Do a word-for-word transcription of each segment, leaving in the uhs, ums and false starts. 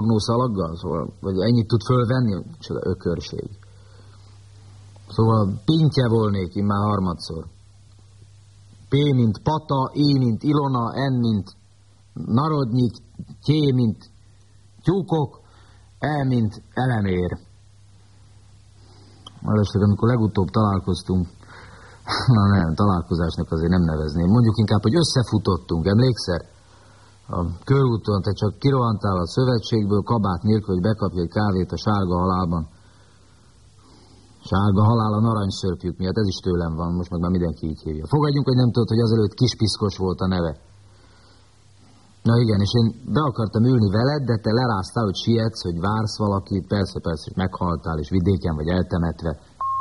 magnószalaggal, szóval, vagy ennyit tud fölvenni, csoda ökörség. Szóval pintje volnék én már harmadszor. P, mint Pata, I, mint Ilona, N, mint Narodnyik, T, mint tyúkok, E, mint elemér. Először, amikor legutóbb találkoztunk, na nem, találkozásnak azért nem nevezném. Mondjuk inkább, hogy összefutottunk, emlékszel? A körúton, te csak kirohantál a szövetségből, kabát nélkül, hogy bekapj egy kávét a sárga halálban. Sárga halál a narancsszörpjük miatt, ez is tőlem van, most meg már mindenki így hívja. Fogadjunk, hogy nem tudod, hogy azelőtt Kispiszkos volt a neve. Na igen, és én be akartam ülni veled, de te leráztál, hogy sietsz, hogy vársz valakit, persze, persze, hogy meghaltál, és vidéken vagy eltemetve.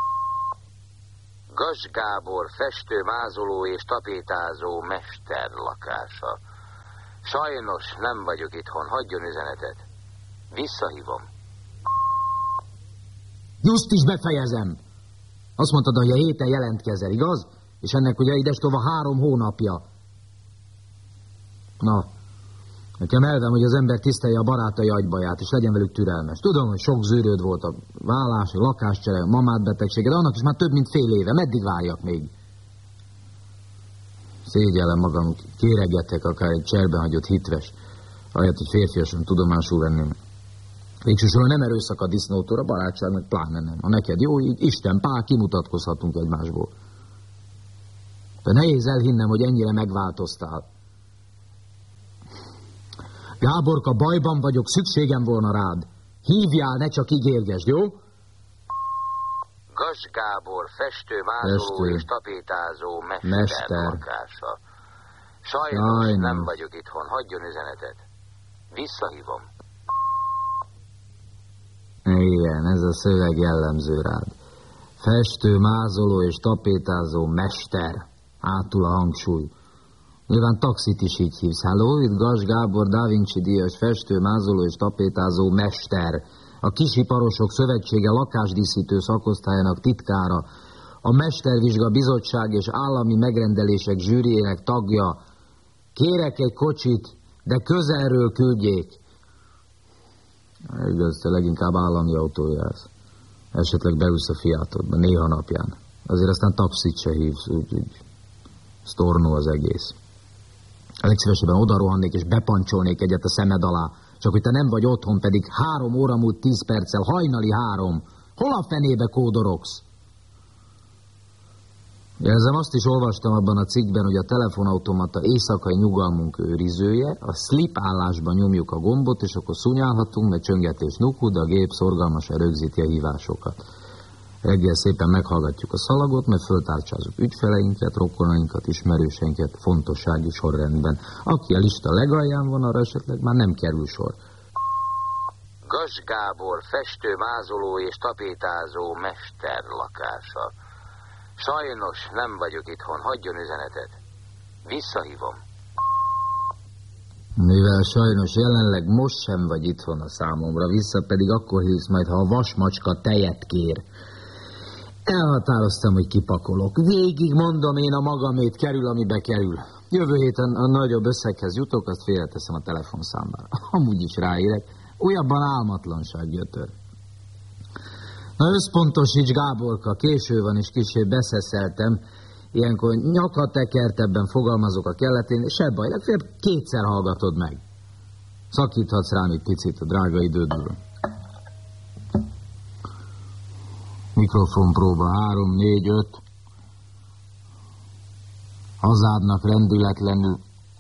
Gass Gábor festő, mázoló és tapétázó mester lakása. Sajnos nem vagyok itthon, hagyjon üzenetet. Visszahívom. Just is befejezem. Azt mondtad, hogy a héten jelentkezel, igaz? És ennek ugye idestova három hónapja. Na, nekem elvem, hogy az ember tisztelje a barátai agybaját, és legyen velük türelmes. Tudom, hogy sok zűrőd volt a vállás, a lakáscsere, a mamád betegsége, de annak is már több mint fél éve. Meddig várjak még? Szégyellem magam, kéregettek akár egy cserben hagyott hitves, ahelyett, hogy férfiasan tudomásul venném. Végsősorban nem erőszak a disznótól, a barátság meg pláne nem. Ha neked jó, így Isten pár, kimutatkozhatunk egymásból. De nehéz elhinnem, hogy ennyire megváltoztál. Gáborka, bajban vagyok, szükségem volna rád. Hívjál, ne csak ígérgesd, jó? Gass Gábor festő, mázoló festő. és tapétázó mester, mester. lakása. Sajnos, Sajnos nem vagyok itthon, hagyjon üzenetet. Visszahívom. Igen, ez a szöveg jellemző rád. Festő, mázoló és tapétázó mester. Átul a hangsúly. Nyilván taxit is így hívsz. Halló, itt Gass Gábor, Da Vinci díjas festő, mázoló és tapétázó mester. A Kisiparosok Szövetsége lakásdíszítő szakosztályának titkára. A Mestervizsga Bizottság és Állami Megrendelések zsűriének tagja. Kérek egy kocsit, de közelről küldjék. Igaz, te leginkább állami autójársz. Esetleg beülsz a Fiatodba, néha napján. Azért aztán taxit se hívsz, úgyhogy sztornó az egész. Legszívesebben odarohannék és bepancsolnék egyet a szemed alá. Csak hogy te nem vagy otthon, pedig három óra múlt tíz perccel, hajnali három. Hol a fenébe kódorogsz? Jelzem, azt is olvastam abban a cikkben, hogy a telefonautomata éjszakai nyugalmunk őrizője, a sleep állásban nyomjuk a gombot, és akkor szunyálhatunk, mert csöngetés nukú, de a gép szorgalmasan rögzíti a hívásokat. Reggel szépen meghallgatjuk a szalagot, mert föltárcsázunk ügyfeleinket, rokonainkat, ismerőseinket fontossági sorrendben. Aki a lista legalján van, arra esetleg már nem kerül sor. Gass Gábor festő, mázoló és tapétázó mester lakása. Sajnos nem vagyok itthon, hagyjon üzenetet. Visszahívom. Mivel sajnos jelenleg most sem vagy itthon a számomra, vissza pedig akkor hívsz majd, ha a vasmacska tejet kér. Elhatároztam, hogy kipakolok. Végig mondom én a magamét, kerül, amibe kerül. Jövő héten a nagyobb összeghez jutok, azt félreteszem a telefonszámlára. Amúgy is ráérek. Újabban álmatlanság gyötör. Na összpontosíts, Gáborka, késő van és kissé beszeszeltem. Ilyenkor nyakatekertebben fogalmazok a kelletén, és se baj, legfeljebb kétszer hallgatod meg. Szakíthatsz rám egy picit a drága idődből. Mikrofonpróba három, négy, öt. Hazádnak rendületlenül.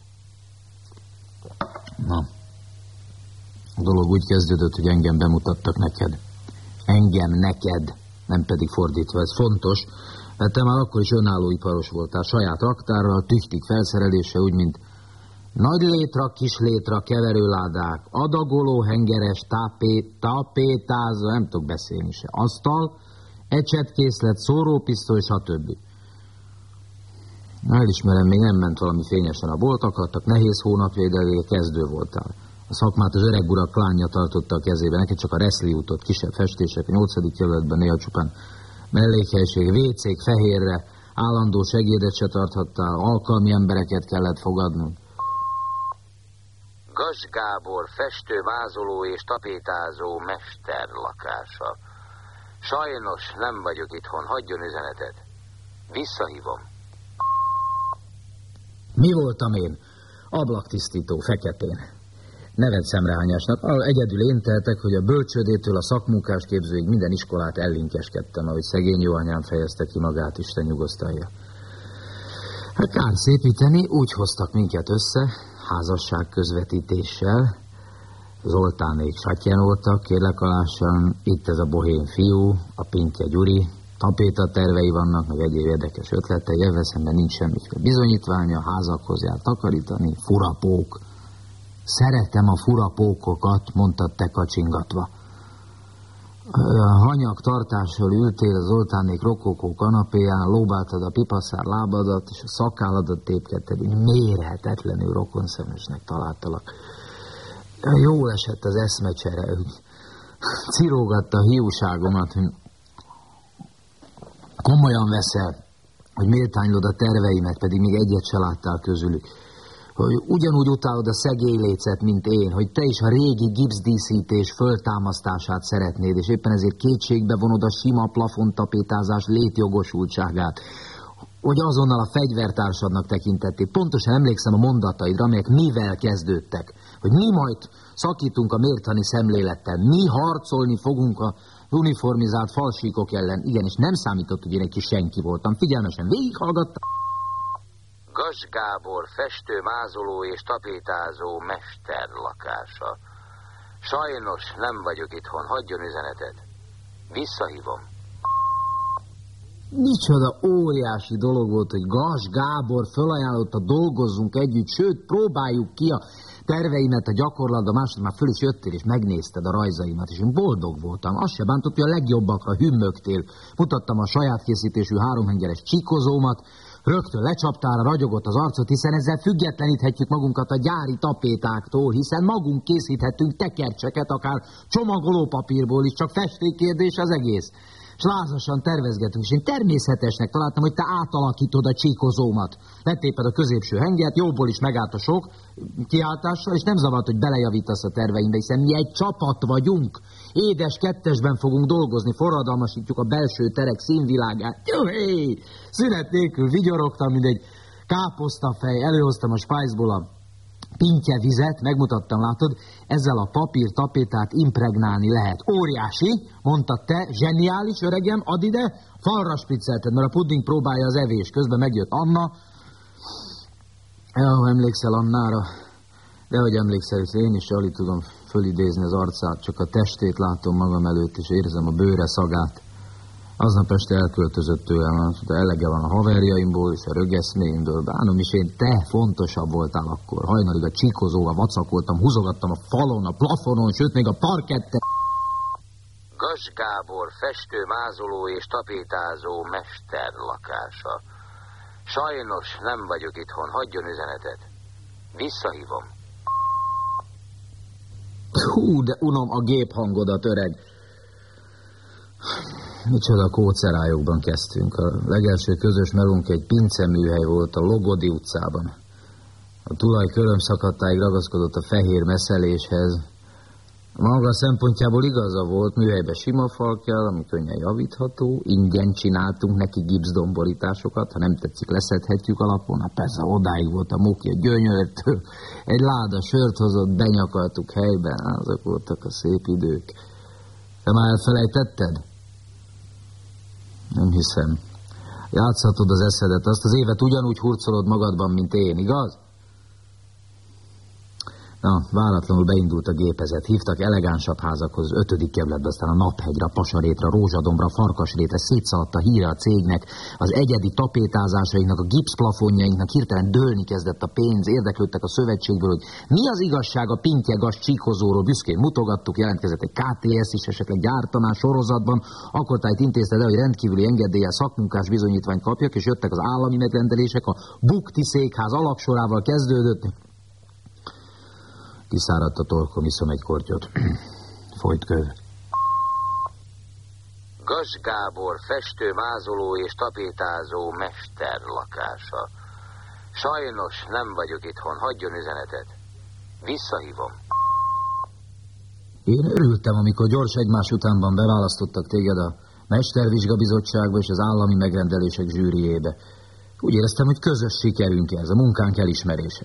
Na. A dolog úgy kezdődött, hogy engem bemutattak neked. Engem neked, nem pedig fordítva. Ez fontos, mert te már akkor is önálló iparos voltál. Saját raktárral, tüchtig felszerelése, úgy, mint nagy létra, kis létra, keverőládák, adagoló, hengeres, tápé, tapétázó, nem tudok beszélni se. Asztal, ecsetkészlet, szórópisztoly, stb. Elismerem, még nem ment valami fényesen a bolt, akartak nehéz hónapjaid, de kezdő voltál. A szakmát az öreg urak klánja tartotta a kezében, neked csak a Reszli útot, kisebb festések, a nyolcadik kerületben néha csupán mellékhelyiség, vécék, fehérre, állandó segédet se tarthattál, alkalmi embereket kellett fogadnunk. Gas Gábor festő, mázoló és tapétázó mester lakása. Sajnos nem vagyok itthon, hagyjon üzenetet. Visszahívom. Mi voltam én? Ablaktisztító, feketén. Nevet szemrehányásnak. Egyedül én tehetek, hogy a bölcsődétől a szakmunkásképzőig minden iskolát ellinkeskedtem, ahogy szegény jó anyám fejezte ki magát, Isten nyugosztalja. Hát kár szépíteni, úgy hoztak minket össze, házasság közvetítéssel. Zoltánék Sattyen voltak, kérlekalással, itt ez a bohém fiú, a Pinkje Gyuri, tapéta tervei vannak, meg egyéb érdekes ötletei, ezzel szemben nincs semmiféle bizonyítványa, házakhoz jár takarítani, furapók. Szeretem a furapókokat, mondtad te kacsingatva. A hanyag tartással ültél az Zoltánék rokokó kanapéján, lóbáltad a pipaszár lábadat, és a szakálladat tépkedted, én mérhetetlenül rokonszenősnek találtalak. Jól esett az eszmecsere, hogy cirógatta a hiúságomat, hogy komolyan veszel, hogy méltánylod a terveimet, pedig még egyet se láttál közülük. Hogy ugyanúgy utálod a szegélylécet, mint én, hogy te is a régi gipszdíszítés föltámasztását szeretnéd, és éppen ezért kétségbe vonod a sima plafontapétázás létjogosultságát, hogy azonnal a fegyvertársadnak tekintettél. Pontosan emlékszem a mondataidra, amelyek mivel kezdődtek, hogy mi majd szakítunk a mértani szemlélettel, mi harcolni fogunk a uniformizált falsíkok ellen. Igen, és nem számított, hogy én egy kis senki voltam. Figyelmesen végighallgattam. Gas Gábor festő, mázoló és tapétázó mester lakása. Sajnos nem vagyok itthon, hagyjon üzenetet. Visszahívom. Micsoda óriási dolog volt, hogy Gas Gábor fölajánlotta, dolgozzunk együtt, sőt, próbáljuk ki a terveimet a gyakorlatban, másod már föl is jöttél, és megnézted a rajzaimat, és én boldog voltam. Azt se bántott, hogy a legjobbakra hümmögtél. Mutattam a saját készítésű háromhengeres csikozómat, rögtön lecsaptál, ragyogott az arcot, hiszen ezzel függetleníthetjük magunkat a gyári tapétáktól, hiszen magunk készíthetünk tekercseket, akár csomagolópapírból is, csak festékkérdés az egész. És lázasan tervezgetünk, és én természetesnek találtam, hogy te átalakítod a csíkozómat. Letéped a középső hengert, jóból is megállt a sok kiáltással, és nem zavart, hogy belejavítasz a terveimbe, hiszen mi egy csapat vagyunk. Édes kettesben fogunk dolgozni, forradalmasítjuk a belső terek színvilágát. Jöhé! Szünet nélkül vigyorogtam, mint egy káposztafej, előhoztam a spájzból a Pinkje vizet, megmutattam, látod, ezzel a papír tapétát impregnálni lehet. Óriási, mondta te, zseniális öregem, add ide, falra spriccelted, mert a pudding próbálja az evés. Közben megjött Anna. Ja, emlékszel Annára? De hogy emlékszel, én is alig tudom fölidézni az arcát, csak a testét látom magam előtt, és érzem a bőre szagát. Aznap este elköltözött tőlem, elege van a haverjaimból és a rögeszméimből. Bánom is én, te fontosabb voltál akkor. Hajnalig a csikozóval vacakoltam, húzogattam a falon, a plafonon, sőt még a parketten. Gas Gábor festő, mázoló és tapétázó mester lakása. Sajnos nem vagyok itthon, hagyjon üzenetet. Visszahívom. Hú, de unom a géphangodat, öreg. Micsoda kócerájokban kezdtünk. A legelső közös melónk egy pinceműhely volt a Logodi utcában. A tulaj körömszakadtáig ragaszkodott a fehér messzeléshez. Maga szempontjából igaza volt, műhelybe sima fal kell, ami könnyen javítható, ingyen csináltunk neki gipszdomborításokat, ha nem tetszik, leszedhetjük alapon. Hát persze, odáig volt a Móki a gyönyörtől. Egy láda sört hozott, benyakaltuk helyben, azok voltak a szép idők. Te már elfelejtetted? Nem hiszem. Játszhatod az eszedet, azt az évet ugyanúgy hurcolod magadban, mint én, igaz? Na, váratlanul beindult a gépezet. Hívtak elegánsabb házakhoz, az ötödik kerületbe, aztán a Naphegyre, a Pasarétra, a Rózsadombra, a Farkasrétre, szétszaladt a híre a cégnek, az egyedi tapétázásainknak, a gipszplafonjainknak, hirtelen dőlni kezdett a pénz, érdeklődtek a szövetségből, hogy mi az igazság a Pinkje Gas csíkozóról, büszkén mutogattuk, jelentkezett egy ká té es is, esetleg gyártanás sorozatban, akkor tájt intézte le, hogy rendkívüli engedéllyel szakmunkás bizonyítványt kapjak, és jöttek az állami megrendelések, a Bukti székház alaksorával kezdődött. Kiszáradt a torkom, iszom egy kortyot. Folyt köv. Gas Gábor festő, mázoló és tapétázó mester lakása. Sajnos nem vagyok itthon, hagyjon üzenetet. Visszahívom. Én örültem, amikor gyors egymás utánban beválasztottak téged a Mestervizsgabizottságba és az állami megrendelések zsűriébe. Úgy éreztem, hogy közös sikerünk ez, a munkánk elismerése.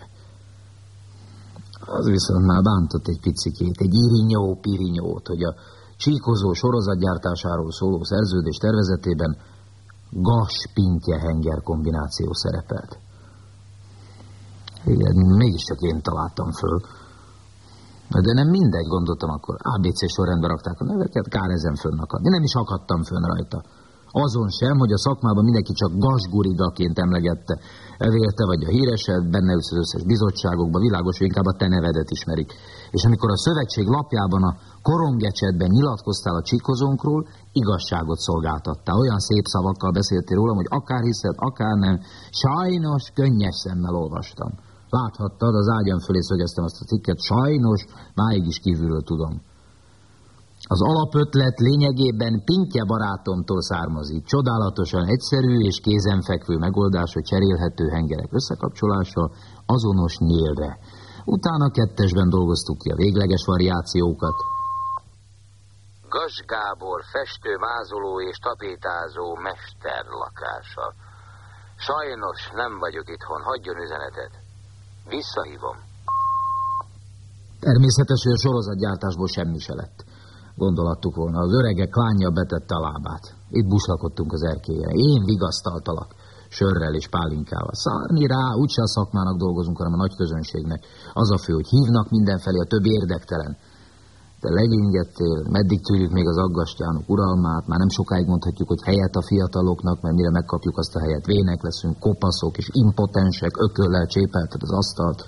Az viszont már bántott egy picikét, egy irinyó-pirinyót, hogy a csíkozó sorozatgyártásáról szóló szerződés tervezetében gas-pintye-henger kombináció szerepelt. Igen, mégiscsak én találtam föl. De nem mindegy, gondoltam akkor. á bé cé sorrendben rakták a neveket, kár ezen fönnakadni. Nem is akadtam fönn rajta. Azon sem, hogy a szakmában mindenki csak gasgurigaként emlegette. Evélte vagy a híresed, benne ülsz az összes bizottságokban, világos, hogy inkább a te nevedet ismerik. És amikor a szövetség lapjában a korongecsetben nyilatkoztál a csikozónkról, igazságot szolgáltattál. Olyan szép szavakkal beszéltél rólam, hogy akár hiszed, akár nem. Sajnos könnyes szemmel olvastam. Láthattad, az ágyam fölé szögeztem azt a cikket, sajnos, máig is kívülről tudom. Az alapötlet lényegében Pintye barátomtól származik. Csodálatosan egyszerű és kézenfekvő megoldás, hogy cserélhető hengerek összekapcsolása azonos nyílre. Utána kettesben dolgoztuk ki a végleges variációkat. Gas Gábor festő, mázoló és tapétázó mester lakása. Sajnos nem vagyok itthon, hagyjon üzenetet. Visszahívom. Természetes, hogy a sorozatgyártásból semmi se lett. Gondolattuk volna, az öregek klánja betette a lábát. Itt buslakodtunk az erkélyen. Én vigasztaltalak, sörrel és pálinkával. Szarni rá, úgyse a szakmának dolgozunk, hanem a nagy közönségnek. Az a fő, hogy hívnak mindenfelé, a többi érdektelen. Te legénygettél, meddig tűrjük még az aggastyánok uralmát, már nem sokáig mondhatjuk, hogy helyet a fiataloknak, mert mire megkapjuk azt a helyet, vének leszünk, kopaszok és impotensek, ököllel csépelted az asztalt.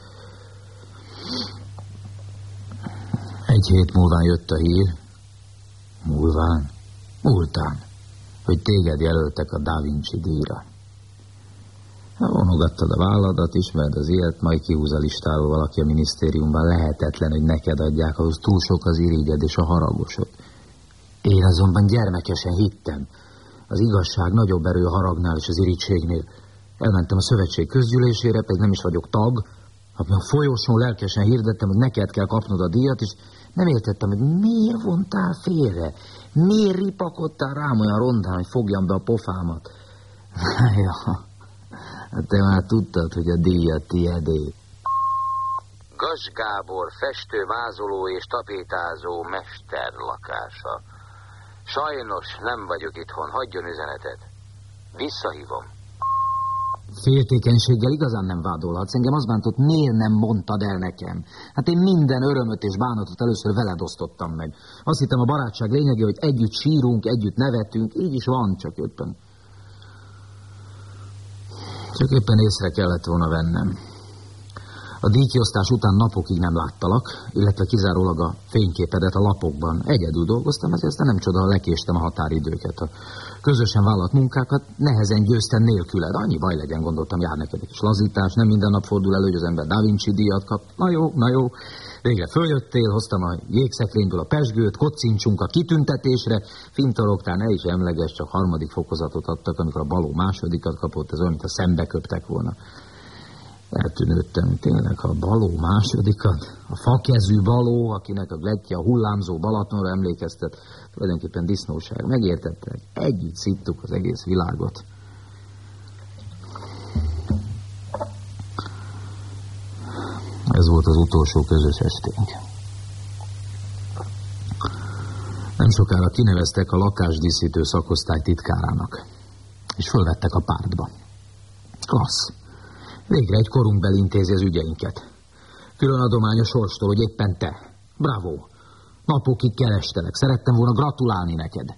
Egy hét múlván jött a hír, múlván, múltán, hogy téged jelöltek a Da Vinci díjra. Vonogattad a válladat, ismered az ilyet, majd kihúz a listáról valaki a minisztériumban, lehetetlen, hogy neked adják, ahhoz túl sok az irigyed és a haragosod. Én azonban gyermekesen hittem. Az igazság nagyobb erő a haragnál és az irigységnél. Elmentem a szövetség közgyűlésére, pedig nem is vagyok tag, a folyosón lelkesen hirdettem, hogy neked kell kapnod a díjat, és nem értettem, hogy miért vontál félre, miért ripakodtál rám olyan rondán, hogy fogjam be a pofámat. Ja, te már tudtad, hogy a díjat tiédé. Gas Gábor festő, mázoló és tapétázó mester lakása. Sajnos nem vagyok itthon, hagyjon üzenetet. Visszahívom. Féltékenységgel igazán nem vádolhatsz. Engem az bántott, miért nem mondtad el nekem? Hát én minden örömöt és bánatot először veled osztottam meg. Azt hittem, a barátság lényege, hogy együtt sírunk, együtt nevetünk, így is van, csak éppen. Csak éppen észre kellett volna vennem. A díjkiosztás után napokig nem láttalak, illetve kizárólag a fényképedet a lapokban. Egyedül dolgoztam, ezért aztán nem csoda, lekéstem a határidőket. A közösen vállalt munkákat nehezen győztem nélküled. Annyi baj legyen, gondoltam, jár neked egy kis lazítás, nem minden nap fordul elő, hogy az ember Da Vinci díjat kap. Na jó, na jó. Végre följöttél, hoztam a jégszekrényből a pezsgőt, kocincsunk a kitüntetésre, fintorogtál, ne is emleges, csak harmadik fokozatot adtak, amikor a Baló másodikat kapott, ez olyan, mint a szembe köptek volna. Eltűnődtem, tényleg, a Baló másodikat, a fakezű Baló, akinek a glettje a hullámzó Balatonra emlékeztet, tulajdonképpen disznóság. Megértettek, együtt szittuk az egész világot. Ez volt az utolsó közös esténk. Nem sokára kineveztek a lakásdíszítő szakosztály titkárának, és fölvettek a pártba. Klassz. Végre egy korunkbeli intézi az ügyeinket. Külön adomány a sorstól, hogy éppen te. Bravo. Napokig kerestelek. Szerettem volna gratulálni neked.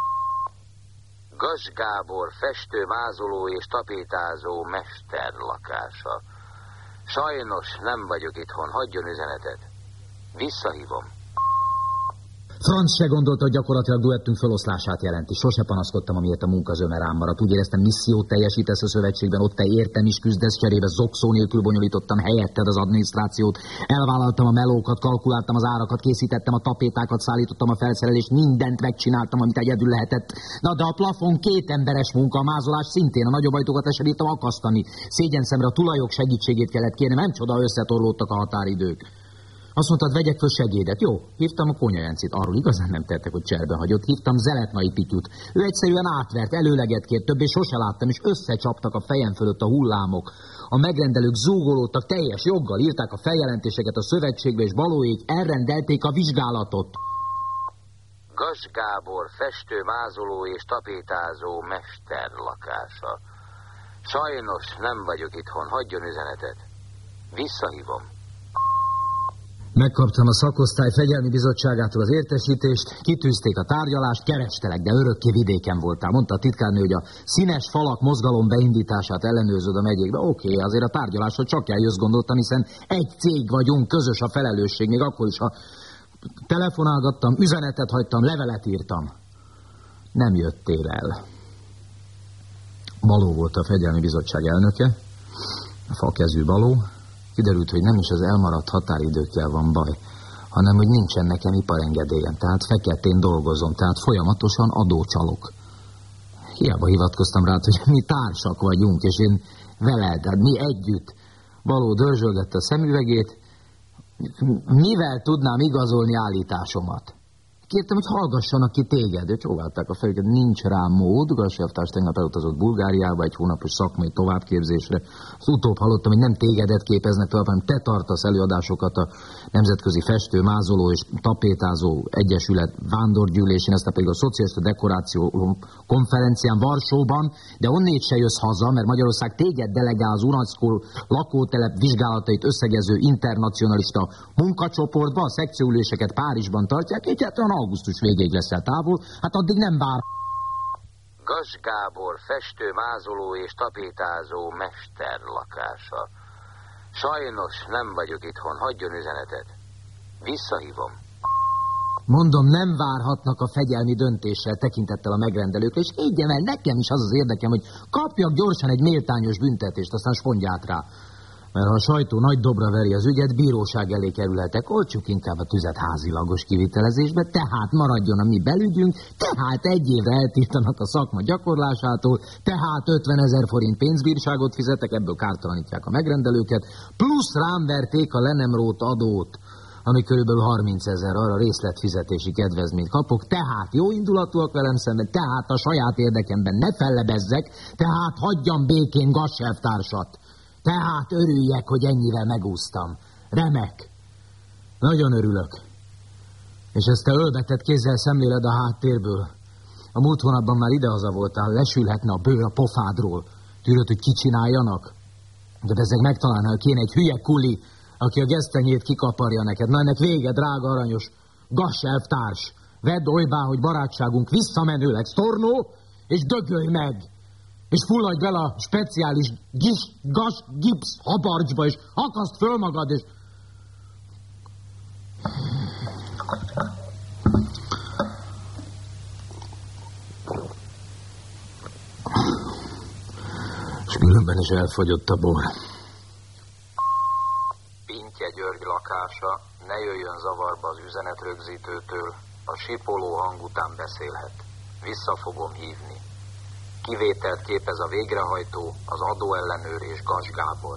Gas Gábor festő, mázoló és tapétázó mester lakása. Sajnos nem vagyok itthon, hagyjon üzenetet. Visszahívom. Franz se gondolta, hogy gyakorlatilag duettünk feloszlását jelenti. Sose panaszkodtam, amiért a munka zöme rám maradt. Úgy éreztem, missziót teljesítesz a szövetségben, ott te értem is küzdesz, cserébe zokszó nélkül bonyolítottam helyetted az adminisztrációt. Elvállaltam a melókat, kalkuláltam az árakat, készítettem a tapétákat, szállítottam a felszerelést, mindent megcsináltam, amit egyedül lehetett. Na de a plafon két emberes munka, a mázolás szintén, a nagyobb ajtókat le sem bírtam akasztani. Szégyenszemre a tulajok segítségét kellett kérni, nem csoda, összetorlódtak a határidők. Azt mondtad, vegyek föl segédet. Jó, hívtam a Kónya Jencit. Arról igazán nem tettek, hogy cserben hagyott. Hívtam Zeletnai Pityut. Ő egyszerűen átvert, előleget kért, többé sose láttam, és összecsaptak a fejem fölött a hullámok. A megrendelők zúgolódtak, teljes joggal írták a feljelentéseket a szövetségbe, és Balóék elrendelték a vizsgálatot. Gass Gábor festő, mázoló és tapétázó mester lakása. Sajnos nem vagyok itthon, hagyjon üzenetet. Visszahívom. Megkaptam a szakosztály fegyelmi bizottságától az értesítést, kitűzték a tárgyalást, kerestelek, de örökké vidéken voltál. Mondta a titkárnő, hogy a színes falak mozgalom beindítását ellenőrzöd a megyékbe. Oké, okay, azért a tárgyalásra csak eljössz, gondoltam, hiszen egy cég vagyunk, közös a felelősség, még akkor is, ha telefonálgattam, üzenetet hagytam, levelet írtam. Nem jöttél el. Baló volt a fegyelmi bizottság elnöke, a fakezű Baló. Kiderült, hogy nem is az elmaradt határidőkkel van baj, hanem hogy nincsen nekem iparengedélyem, tehát feketén dolgozom, tehát folyamatosan adócsalok. Hiába hivatkoztam rá, hogy mi társak vagyunk, és én veled, tehát mi együtt. Baló dörzsölgette a szemüvegét, mivel tudnám igazolni állításomat? Kértem, hogy hallgassanak ki téged, ők csóválták a fejüket, nincs rá mód. Gassevtárs tegnap elutazott Bulgáriába egy hónapos szakmai továbbképzésre. Az utóbb hallottam, hogy nem tégedet képeznek tovább, hanem te tartasz előadásokat a Nemzetközi Festő, Mázoló és Tapétázó Egyesület vándorgyűlésén, aztán pedig a Szocialista Dekoráció konferencián Varsóban, de onnét se jössz haza, mert Magyarország téged delegál az UNESCO lakótelep vizsgálatait összegező internacionalista munkacsoportba, a szekcióüléseket Párizsban tartják, és hát augusztus végéig leszel távol, hát addig nem vár. Gass Gábor festő, mázoló és tapétázó mester lakása. Sajnos nem vagyok itthon, hagyjon üzenetet. Visszahívom. Mondom, nem várhatnak a fegyelmi döntéssel tekintettel a megrendelőkre, és higgyem el, nekem is az az érdekem, hogy kapjak gyorsan egy méltányos büntetést, aztán spondját rá. Mert ha a sajtó nagy dobra veri az ügyet, bíróság elé kerülhetek, oltsuk inkább a tüzet házilagos kivitelezésbe, tehát maradjon a mi belügyünk, tehát egy évre eltiltanak a szakma gyakorlásától, tehát ötvenezer forint pénzbírságot fizetek, ebből kártalanítják a megrendelőket, plusz rám verték a le nem rót adót, ami körülbelül harmincezer, arra részletfizetési kedvezményt kapok, tehát jó indulatúak velem szemben, tehát a saját érdekemben ne fellebezzek, tehát hagyjam békén Gassevtársat. Tehát örüljek, hogy ennyivel megúsztam. Remek. Nagyon örülök. És ezt te ölbetett kézzel szemléled a háttérből. A múlt hónapban már idehaza voltál, lesülhetne a bőr a pofádról. Tűröd, hogy kicsináljanak? De ezek megtalálnál, kéne egy hülye kuli, aki a gesztenyét kikaparja neked. Na ennek vége, drága aranyos Gassevtárs. Vedd olybá, hogy barátságunk visszamenőleg sztornó, és dögölj meg! És fulladj bele a speciális gis, gas, gipsz habarcsba, és akaszt föl magad, és... És különben is elfogyott a bor. Pintje György lakása, ne jöjjön zavarba az üzenetrögzítőtől, a sipoló hang után beszélhet. Vissza fogom hívni. Kivételt képez a végrehajtó, az adóellenőr és Gass Gábor.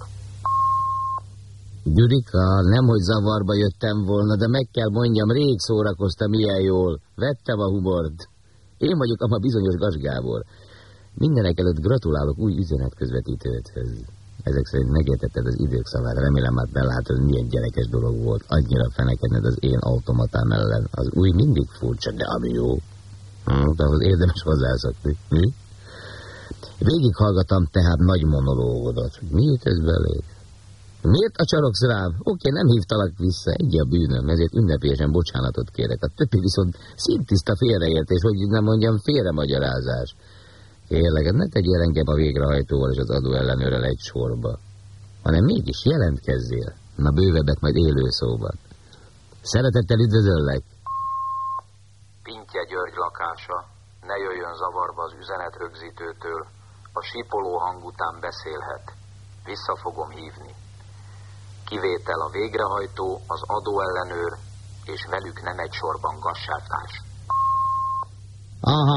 Gyurika, nemhogy zavarba jöttem volna, de meg kell mondjam, rég szórakoztam ilyen jól. Vettem a humort. Én vagyok a bizonyos Gass Gábor. Mindenek előtt gratulálok új üzenetközvetítőthöz. Ezek szerint megértetted az idők szavára, remélem már belátod, milyen gyerekes dolog volt. Annyira fenekedned az én automatám ellen. Az új mindig furcsa, de ami jó. Hm, de ahhoz érdemes hozzászokni. Mi? Végighallgatom tehát nagy monológodat. Miért ez beléd? Miért a csarogsz rám? Oké, nem hívtalak vissza, egy a bűnöm, ezért ünnepélyesen bocsánatot kérek. A többi viszont szintiszta félreértés, hogy nem mondjam félremagyarázás. Kérlek, ne tegyél engem a végrehajtóval és az adóellenőrrel egy sorba, hanem mégis jelentkezzél. Na bővebbet majd élő szóban. Szeretettel üdvözöllek. Pintje György lakása, ne jöjjön zavarba az üzenetrögzítőtől, a sipoló hang után beszélhet. Vissza fogom hívni. Kivétel a végrehajtó, az adóellenőr, és velük nem egy sorban Gassevtárs. Aha,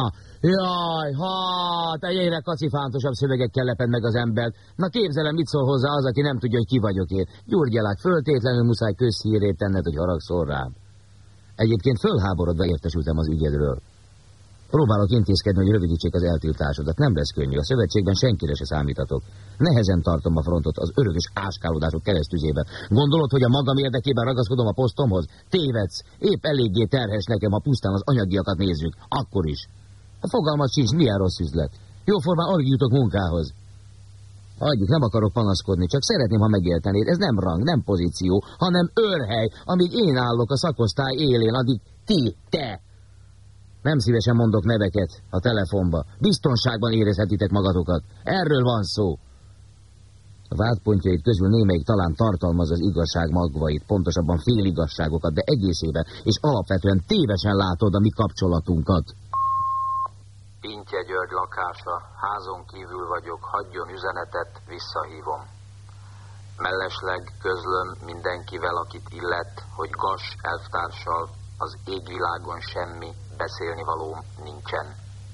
Jaj, hát egyre kacifántosabb szövegekkel leped meg az embert. Na képzelem, mit szól hozzá az, aki nem tudja, hogy ki vagyok én. Gyurgyalák, föltétlenül muszáj közhírét tenned, hogy haragszol rám. Egyébként fölháborodva értesültem az ügyedről. Próbálok intézkedni, hogy rövidítsék az eltiltásodat. Nem lesz könnyű, a szövetségben senkire se számítatok. Nehezen tartom a frontot az örökös áskálódások keresztüzében. Gondolod, hogy a magam érdekében ragaszkodom a posztomhoz? Tévedsz, épp eléggé terhes nekem, ha pusztán az anyagiakat nézzük. Akkor is. A fogalmat sincs, milyen rossz üzlet. Jóformán alig jutok munkához. Adjuk, nem akarok panaszkodni, csak szeretném, ha megértenéd. Ez nem rang, nem pozíció, hanem őrhely, amíg én állok a szakosztály élén, addig ti, te. Nem szívesen mondok neveket a telefonba. Biztonságban érezhetitek magatokat. Erről van szó. A vádpontjaid közül némelyik talán tartalmaz az igazság magvait, pontosabban féligasságokat, de egészében és alapvetően tévesen látod a mi kapcsolatunkat. Pintje György lakása, házon kívül vagyok, hagyjon üzenetet, visszahívom. Mellesleg közlöm mindenkivel, akit illet, hogy Gas elvtárssal az égvilágon semmi beszélnivalóm nincsen.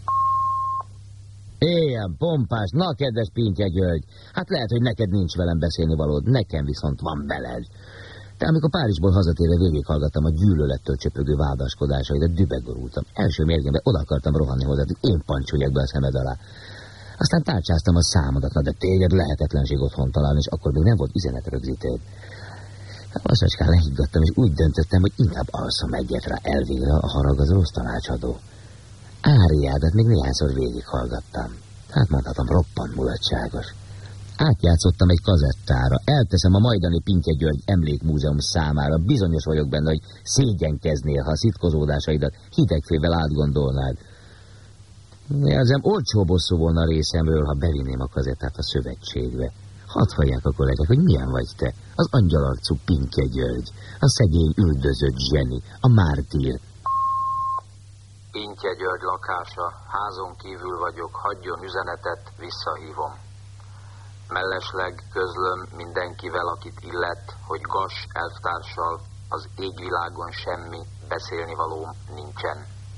Éljen, pompás, na kedves Pintje György, hát lehet, hogy neked nincs velem beszélnivalód, nekem viszont van veled. De amikor Párizsból hazatérve végighallgattam a gyűlölettől csöpögő vádaskodásaidat, dübegorultam. Első mérgembe oda akartam rohanni hozzá, hogy én pancsoljak be a szemed alá. Aztán tárcsáztam a számodat, na de téged lehetetlenség otthon találni, és akkor még nem volt üzenetrögzítőd. Lassacskán lehiggadtam, és úgy döntöttem, hogy inkább alszom egyet rá, elvégre a harag az rossz tanácsadó. Áriádat még néhányszor végighallgattam. Hát mondhatom, roppant mulatságos. Átjátszottam egy kazettára, elteszem a majdani Pintje György Emlékmúzeum számára, bizonyos vagyok benne, hogy szégyenkeznél, ha a szitkozódásaidat hidegfével átgondolnád. Jelzem, olcsó bosszú volna a részemről, ha bevinném a kazettát a szövetségbe. Hadd hallják a kollégák, hogy milyen vagy te, az angyalarcú Pintje György, a szegény üldözött zseni, a mártír. Pintje György lakása, házon kívül vagyok, hagyjon üzenetet, visszahívom. Mellesleg közlöm mindenkivel, akit illet, hogy Gas elvtárssal az égvilágon semmi beszélnivalóm nincsen.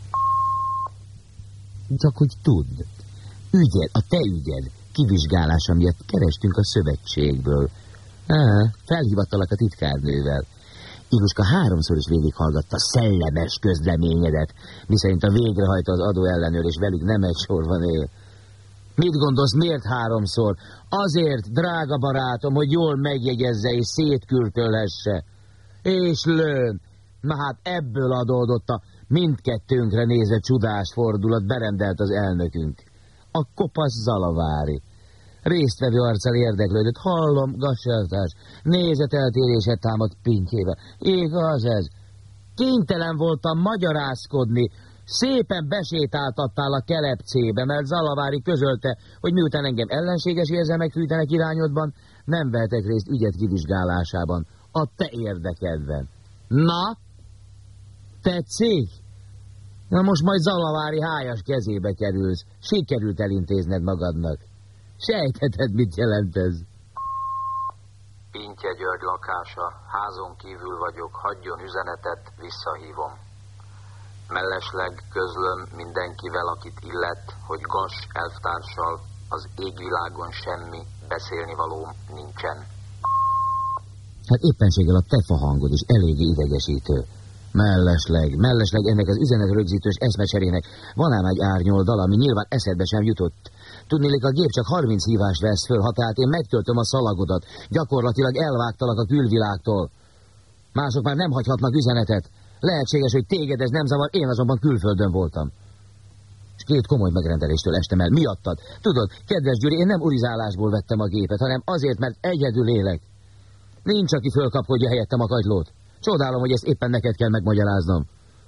Csak hogy tudd, ügyed, a te ügyed, kivizsgálása miatt kerestünk a szövetségből. Á, felhívattalak a titkárnővel. Iguska háromszor is végighallgatta szellemes közleményedet, miszerint a végrehajtó az adóellenőr, és velük nem egy sorban él. Mit gondolsz, miért háromszor? Azért, drága barátom, hogy jól megjegyezze és szétkürtölhesse. És lőn. Na hát ebből adódott a mindkettőnkre nézve csodás fordulat, berendelt az elnökünk. A kopasz Zalavári. Résztvevő arccal érdeklődött. Hallom, Gasseltárs, nézeteltéréset támadt Pintjével. Igaz ez? Kénytelen voltam magyarázkodni. Szépen besétáltattál a kelepcébe, mert Zalavári közölte, hogy miután engem ellenséges érzelmek fűtenek irányodban, nem vehetek részt ügyet kivizsgálásában, a te érdekedben. Na? Tetszik? Na most majd Zalavári hájas kezébe kerülsz. Sikerült elintézned magadnak. Sejtheted, mit jelent ez? Pintje György lakása, házon kívül vagyok, hagyjon üzenetet, visszahívom. Mellesleg közlöm mindenkivel, akit illet, hogy Gas elvtárssal az égvilágon semmi beszélnivalóm nincsen. Hát éppenséggel a te fahangod is eléggé idegesítő. Mellesleg, mellesleg ennek az üzenetrögzítős eszmecserének van ám egy árnyoldal, ami nyilván eszedbe sem jutott. Tudnélik, a gép csak harminc hívást vesz föl, ha tehát én megtöltöm a szalagodat. Gyakorlatilag elvágtalak a külvilágtól. Mások már nem hagyhatnak üzenetet. Lehetséges, hogy téged ez nem zavar, én azonban külföldön voltam. És két komoly megrendeléstől estem el. Miattad? Tudod, kedves Gyuri, én nem urizálásból vettem a gépet, hanem azért, mert egyedül élek. Nincs, aki fölkapkodja helyettem a kagylót. Csodálom, hogy ezt éppen neked kell megmagyaráznom.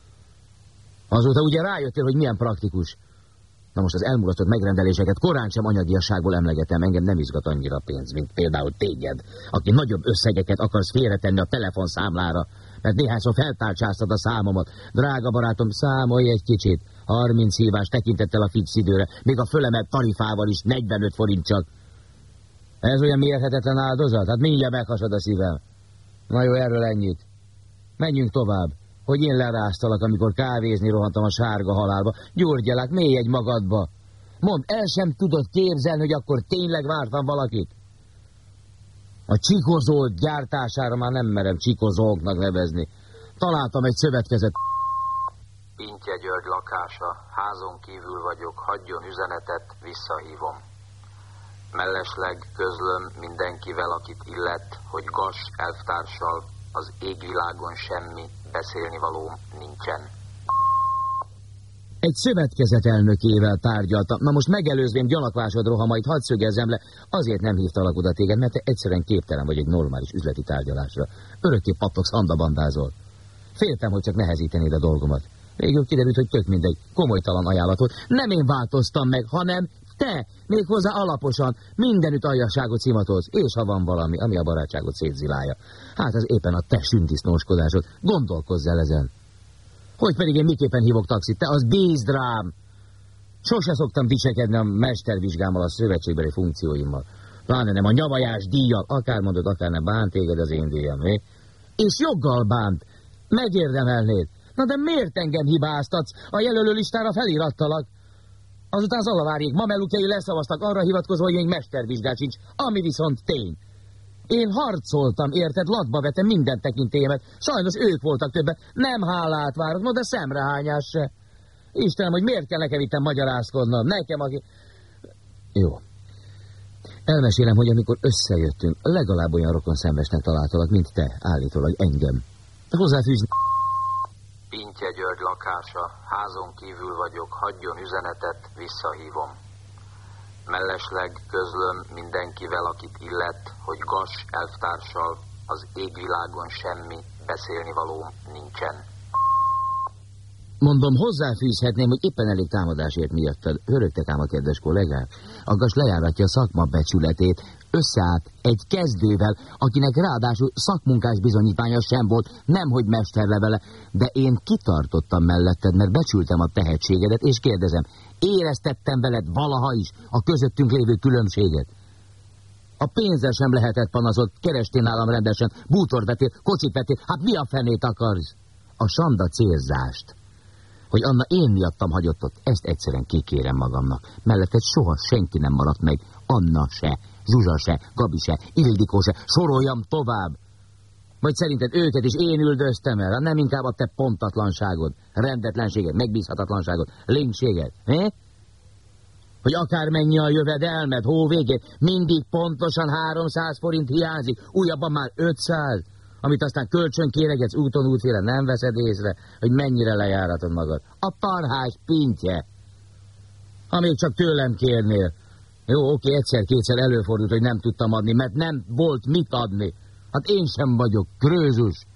Azóta ugye rájöttél, hogy milyen praktikus. Na most az elmulatott megrendeléseket korán sem anyagiasságból emlegetem, engem nem izgat annyira pénz, mint például téged, aki nagyobb összegeket akarsz félretenni a telefonszámlára, mert néhányszor feltárcsáztad a számomat. Drága barátom, számolj egy kicsit, harminc hívás tekintettel a fix időre, még a fölemelt tarifával is negyvenöt forint csak. Ez olyan mérhetetlen áldozat? Hát mindjárt meghasad a szívem. Na jó, erről ennyit. Menjünk tovább. hogy én leráztalak, amikor kávézni rohantam a sárga halálba. Gyurgyalák, mély egy magadba. Mondd, el sem tudod képzelni, hogy akkor tényleg vártam valakit? A csikozó gyártására már nem merem csikozóknak nevezni. Találtam egy szövetkezet. Pintje György lakása, házon kívül vagyok, hagyjon üzenetet, visszahívom. Mellesleg közlöm mindenkivel, akit illet, hogy Gas elvtársal az égvilágon semmi beszélnivalóm nincsen. Egy szövetkezet elnökével tárgyaltam. Na most megelőzném gyanakvásod rohamait, hadd szögezzem le. Azért nem hívtalak oda téged, mert te egyszerűen képtelen vagy egy normális üzleti tárgyalásra. Örökké pattogsz, handabandázol. Féltem, hogy csak nehezítenéd a dolgomat. Végül kiderült, hogy tök mindegy, komolytalan ajánlatot. Nem én változtam meg, hanem te, méghozzá alaposan, mindenütt aljasságot szimatolsz, és ha van valami, ami a barátságot szétzilálja. Hát ez éppen a te sündisznóskodásod. Gondolkozz el ezen. Hogy pedig én miképpen hívok taxit? Te az bízd rám! Sose szoktam dicsekedni a mestervizsgámmal, a szövetségbeli funkcióimmal. Pláne nem a nyavajás díjjal, akár mondod, akár nem, bánt téged az én díjam, mi? És joggal bánt. Megérdemelnéd. Na de miért engem hibáztatsz? A jelölő listára felirattalak. Azután az alavárjék mamelukjai leszavaztak arra hivatkozva, hogy még mestervizsgát sincs, ami viszont tény. Én harcoltam, érted, latba vetem minden tekintélyemet. Sajnos ők voltak többen. Nem hálát várok, no de szemrehányás se. Istenem, hogy miért kell nekem itten magyarázkodnom? Nekem, aki... Jó. Elmesélem, hogy amikor összejöttünk, legalább olyan rokon szembesnek találtalak, mint te, állítólag engem. Hozzáfűzni... Pintje György lakása, házon kívül vagyok, hagyjon üzenetet, visszahívom. Mellesleg közlöm mindenkivel, akit illet, hogy Gas elvtársal az égvilágon semmi beszélnivalóm nincsen. Mondom, hozzáfűzhetném, hogy éppen elég támadásért miattad. Hörögtek ám a kedves kollégák. A Gas lejáratja a szakma becsületét, összeállt egy kezdővel, akinek ráadásul szakmunkás bizonyítványa sem volt, nemhogy mesterlevele, de én kitartottam melletted, mert becsültem a tehetségedet, és kérdezem, éreztettem veled valaha is a közöttünk lévő különbséget? A pénzzel sem lehetett panaszod, kerestél nálam rendesen, bútort vettél, kocsit vettél, hát mi a fenét akarsz? A sanda célzást. Hogy Anna én miattam hagyott ott, ezt egyszerűen kikérem magamnak. Melletted soha senki nem maradt meg, Anna se, Zsuzsa se, Gabi se, Ildikó se, soroljam tovább. Vagy szerinted őket is én üldöztem el, nem inkább a te pontatlanságod, rendetlenséged, megbízhatatlanságod, linkséged, eh? Hogy akármennyi a jövedelmed, hó végén, mindig pontosan háromszáz forint hiányzik, újabban már ötszáz, amit aztán kölcsön kéregetsz úton útféle, nem veszed észre, hogy mennyire lejáratod magad. A tarhás pintje. Ha még csak tőlem kérnél. Jó, oké, egyszer-kétszer előfordult, hogy nem tudtam adni, mert nem volt mit adni. Hát én sem vagyok Krőzus.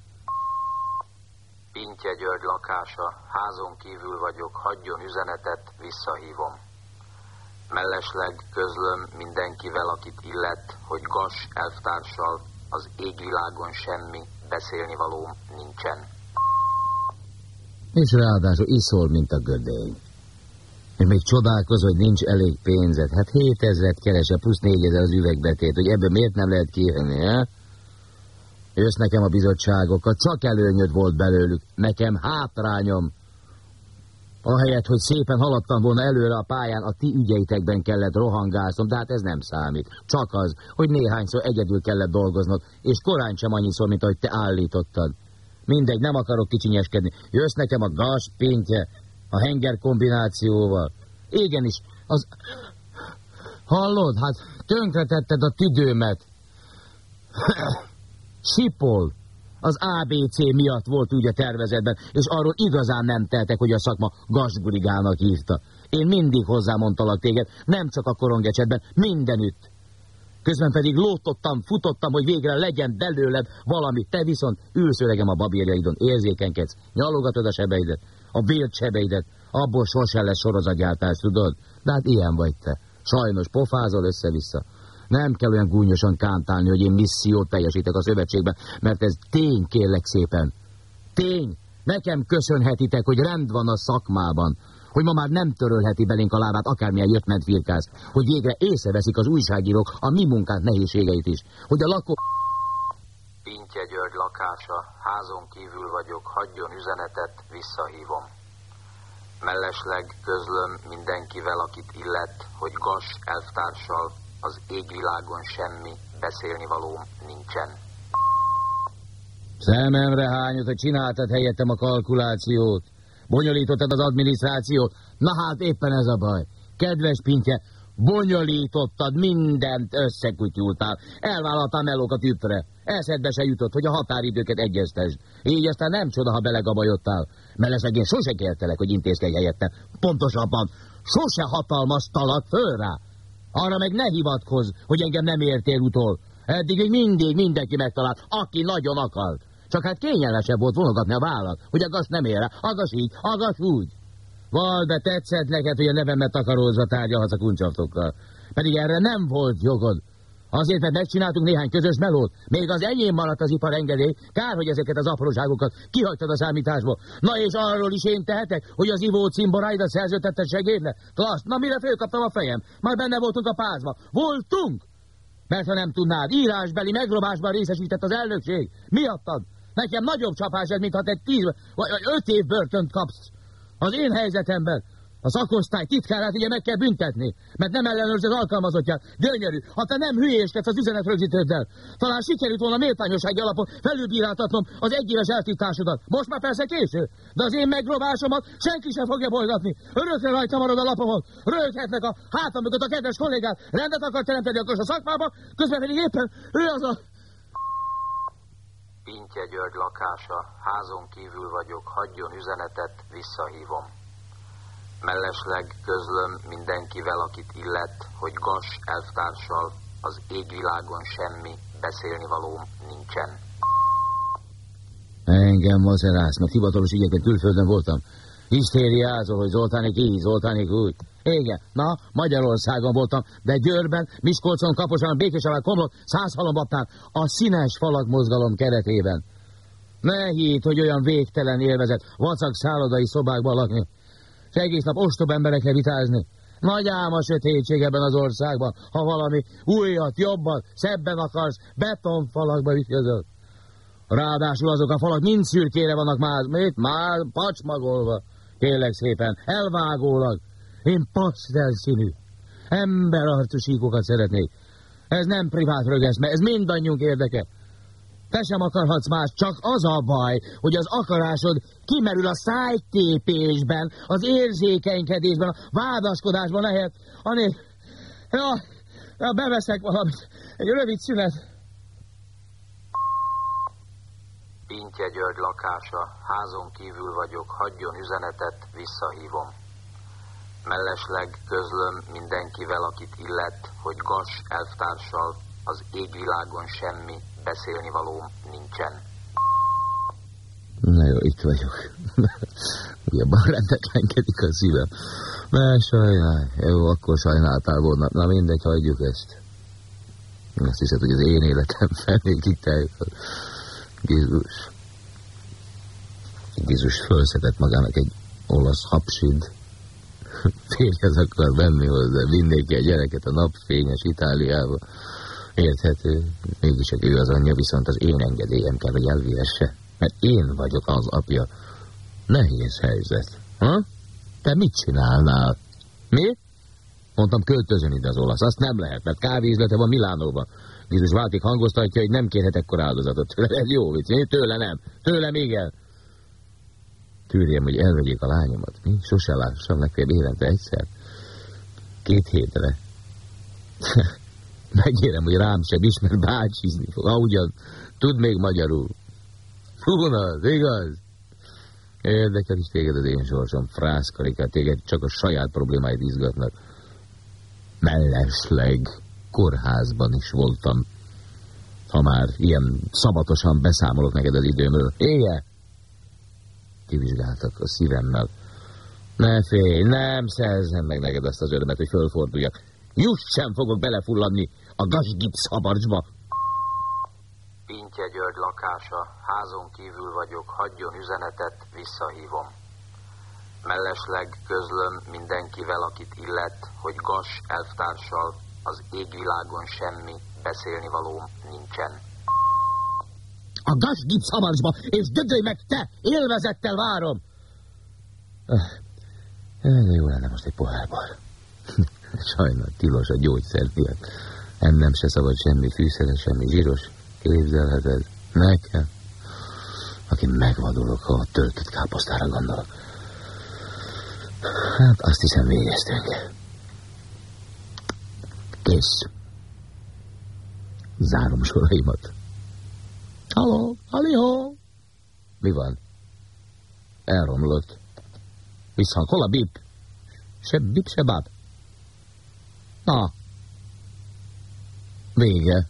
Pintje György lakása, házon kívül vagyok, hagyjon üzenetet, visszahívom. Mellesleg közlöm mindenkivel, akit illet, hogy Gas elvtársal az égvilágon semmi beszélnivalóm nincsen. És ráadásul iszol, mint a gödény. És még csodálkoz, hogy nincs elég pénzed. Hát hétezret kerese, plusz négyezer az üvegbetét, hogy ebből miért nem lehet kijönni, he? Jössz nekem a bizottságokat, csak előnyöd volt belőlük, nekem hátrányom. Ahelyett, hogy szépen haladtam volna előre a pályán, a ti ügyeitekben kellett rohangálszom, de hát ez nem számít. Csak az, hogy néhányszor egyedül kellett dolgoznod, és korán sem annyiszor, mint ahogy te állítottad. Mindegy, nem akarok kicsinyeskedni. Jössz nekem a Gas pintje, a henger kombinációval. Igenis, az... Hallod? Hát tönkretetted a tüdőmet. Sipol. Az á bé cé miatt volt úgy a tervezetben, és arról igazán nem teltek, hogy a szakma gasgurigának hívta. Én mindig hozzámondtalak téged, nem csak a korongecsetben, mindenütt. Közben pedig lótottam, futottam, hogy végre legyen belőled valami. Te viszont ülsz öregem a babérjaidon, érzékenykedsz, nyalogatod a sebeidet, a vélt sebeidet, abból sosem lesz sorozatgyártás, tudod? De hát ilyen vagy te. Sajnos pofázol össze-vissza. Nem kell olyan gúnyosan kántálni, hogy én missziót teljesítek a szövetségben, mert ez tény, kérlek szépen. Tény! Nekem köszönhetitek, hogy rend van a szakmában, hogy ma már nem törölheti belénk a lábát, akármilyen jött-ment firkász, hogy végre észreveszik az újságírók a mi munkánk nehézségeit is, hogy a lakó... Pintje György lakása, házon kívül vagyok, hagyjon üzenetet, visszahívom. Mellesleg közlöm mindenkivel, akit illet, hogy Gas elvtárssal az égvilágon semmi beszélnivalóm nincsen. Szememre hányod, hogy csináltad helyettem a kalkulációt. Bonyolítottad az adminisztrációt. Na hát éppen ez a baj. Kedves Pintje, bonyolítottad, mindent összekutyultál. Elvállaltál melókat üppre. Eszedbe se jutott, hogy a határidőket egyeztesd. Így aztán nem csoda, ha belegabajodtál. Mellesleg én sose kértelek, hogy intézkedj helyettem. Pontosabban, sose hatalmaztalak föl rá. Arra meg ne hivatkozz, hogy engem nem értél utol. Eddig még mindig mindenki megtalált, aki nagyon akart. Csak hát kényelmesebb volt vonogatni a vállat, hogy a Gas nem ér rá, agas így, agas úgy. Val, de tetszett neked, hogy a nevemet takarózva tárgyalhatsz a kuncsaftokkal. Pedig erre nem volt jogod. Azért, mert megcsináltunk néhány közös melót. Még az enyém maradt az iparengedély. Kár, hogy ezeket az apróságokat kihagytad a számításból. Na és arról is én tehetek, hogy az ivó cimboráidat szerződtetted segédre? Klassz, na mire fölkaptam a fejem? Már benne voltunk a pázba. Voltunk! Mert ha nem tudnád, írásbeli megrobásban részesített az elnökség. Miattad? Nekem nagyobb csapás ez, mintha te tíz vagy öt év börtönt kapsz. Az én helyzetemben a szakosztály titkárát ugye meg kell büntetni, mert nem ellenőrzi az alkalmazottját. Gyönyörű, ha te nem hülyéskedsz az üzenetrögzítőddel. Talán sikerült volna méltányossági alapon felülbíráltatnom az egyéves eltiltásodat. Most már persze késő, de az én megrobásomat senki sem fogja bolygatni. Örökre rajta marad a lapomon. Röhöghetnek a hátam mögött a kedves kollégát. Rendet akar teremteni akkor a szakmába, közben pedig éppen ő az a... Pintje György lakása, házon kívül vagyok, hagyjon üzenetet, visszahívom. Mellesleg közlöm mindenkivel, akit illet, hogy Gas elvtárssal az égvilágon semmi beszélnivalóm nincsen. Engem macerásznak, hivatalos ügyeken külföldön voltam. Hisztériázol, hogy Zoltánék így, Zoltánék úgy. Igen, na, Magyarországon voltam, de Győrben, Miskolcon, Kaposan, Békéscsabán, Komlott, Százhalombattán, a színes falak mozgalom keretében. Ne hidd, hogy olyan végtelen élvezet vacak szállodai szobákban lakni, és egész nap ostob emberekre vitázni. Nagy ám a sötétség ebben az országban, ha valami újat, jobbat, szebben akarsz, betonfalakba ütközöl. Ráadásul azok a falak mind szürkére vannak már, mit? Már pacsmagolva. Kérlek szépen, elvágólag. Én pasztelszínű, emberarcú síkokat szeretnék. Ez nem privát rögeszme, ez mindannyiunk érdeke. Te sem akarhatsz más, csak az a baj, hogy az akarásod kimerül a szájtépésben, az érzékenykedésben, a vádaskodásban lehet. Ané, ja, ja, beveszek valamit. Egy rövid szünet. Pintje György lakása, házon kívül vagyok, hagyjon üzenetet, visszahívom. Mellesleg közlöm mindenkivel, akit illet, hogy Gas elvtárssal az égvilágon semmi beszélnivalóm nincsen. Na jó, itt vagyok. Ugyebban rendetlenkedik a szívem. Ne sajnálj, jó, akkor sajnáltál volna. Na mindegy, hagyjuk ezt. Azt hiszed, hogy az én életem felnékig teljesen. Jézus. Jézus fölszedett magának egy olasz hapsid. Férjhez akar venni hozzá, vinnék a gyereket a napfényes Itáliába. Érthető, mégis ő az anyja, viszont az én engedélyem kell, hogy elvihesse. Mert én vagyok az apja. Nehéz helyzet. Ha? Te mit csinálnál? Mi? Mondtam, költözön ide az olasz. Azt nem lehet, mert kávéüzlete van Milánóban. Jézus Váltik hangoztatja, hogy nem kérhet ekkor áldozatot. Tőle ez jó vicc, tőle nem. Tőlem igen. Tűrjem, hogy elvegyék a lányomat. Mi? Sose lássam legfeljebb évente egyszer. Két hétre. Megérem, hogy rám sem ismer, bácsizni fog. Ahogyan tud még magyarul. Fúnaz, igaz? Érdekel is téged az én sorsom, frászkarika, téged csak a saját problémáid izgatnak. Mellesleg kórházban is voltam. Ha már ilyen szabatosan beszámolok neked az időmről. Igen? Kivizsgáltak a szívemmel. Ne félj, nem szerzem meg neked azt az örömet, hogy fölforduljak. Just sem fogok belefulladni a gasgipsz habarcsba. Pintje György lakása, házon kívül vagyok, hagyjon üzenetet, visszahívom. Mellesleg közlöm mindenkivel, akit illet, hogy Gas elvtárssal az égvilágon semmi beszélnivalóm nincsen. A Gasgib Szabalcsba, és dögölj meg te! Élvezettel várom! De jó lenne most egy pohár bor. Sajnál tilos a gyógyszer miatt. Ennem se szabad semmi fűszeres, semmi zsíros. Képzelheted? Nekem? Aki megvadulok, ha a töltött káposztára gondolok. Hát azt hiszem végeztünk. Kész. Zárom soraimat. Halló, halihó. Mi van? Elromlott. Visszhang, hol a bip? Se bip, se bab. Na. Vége.